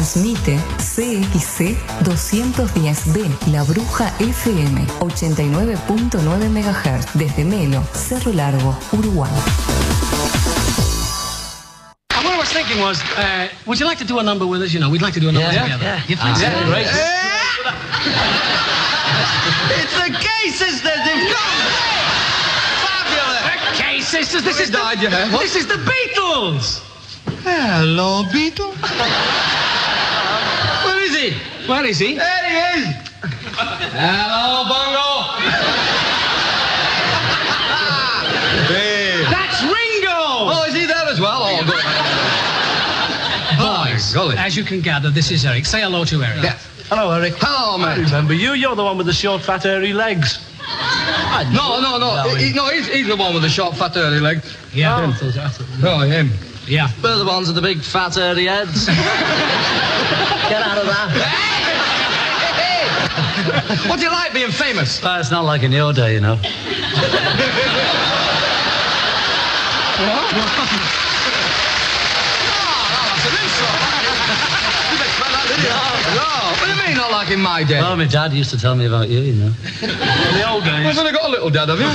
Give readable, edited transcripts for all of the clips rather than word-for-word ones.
Transmite CXC 210B, La Bruja FM, 89.9 MHz, desde Melo, Cerro Largo, Uruguay. What I was thinking was, would you like to do a number with us? You know, we'd like to do a number together. Yeah. You think so? Great. It's the Kay Sisters. They've come. Fabulous. The Kay Sisters. This is the Beatles. Hello, Beetle. Where is he? Where is he? There he is. Hello, Bongo. Hey. That's Ringo. Oh, is he there as well? Oh, good. Boys, as you can gather, this is Eric. Say hello to Eric. Yeah. Hello, Eric. Hello, man. I remember you. You're the one with the short, fat, hairy legs. No. He's the one with the short, fat, hairy leg. Yeah. Oh, him. Yeah. We're the ones with the big, fat, hairy heads. Get out of that. Hey! What do you like being famous? It's not like in your day, you know. What do you mean, not like in my day? Well, my dad used to tell me about you, you know. In the old days. You've only got a little dad, have you?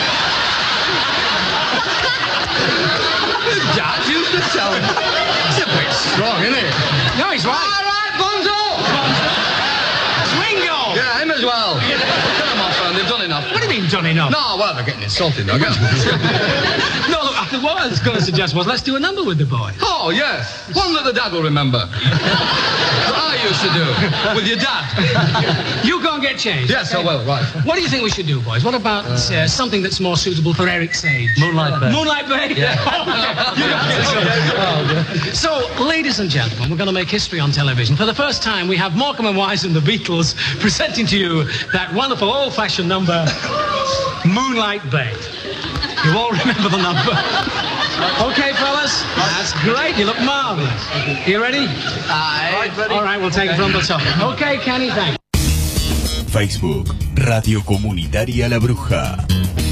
His dad used to tell me. It's a bit strong, isn't it? No, he's right. All right, Bonzo! It's Ringo. Yeah, him as well. Come on, my friend, they've done enough. What do you mean done enough? No, well, they're getting insulted, though. No, look, what I was going to suggest was let's do a number with the boy. Oh, yeah. One that the dad will remember. What I used to do with your dad. You go and get changed. Yes, I will, right. What do you think we should do, boys? What about something that's more suitable for Eric's age? Moonlight Bay. Moonlight Bay? Yeah. So, ladies and gentlemen, we're going to make history on television. For the first time, we have Morecambe and Wise and the Beatles presenting to you that wonderful old-fashioned number, Moonlight Bay. You all remember the number? Okay, fellas? That's great. You look marvelous. You ready? Aye. All right, we'll take it from the top. Okay, Kenny, thanks. Facebook, Radio Comunitaria La Bruja.